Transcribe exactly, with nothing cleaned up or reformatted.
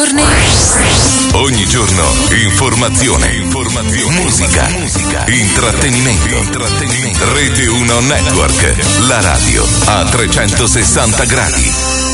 giorni. Ogni giorno informazione, informazione, musica, musica, intrattenimento, intrattenimento. Rete uno Network, la radio a trecentosessanta gradi.